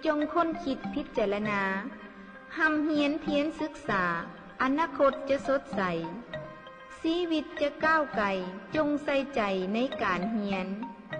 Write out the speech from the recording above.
จงค้นคิดพิจารณาหำเหียนเพียรศึกษาอนาคตจะสดใสชีวิตจะก้าวไกลจงใส่ใจในการเรียน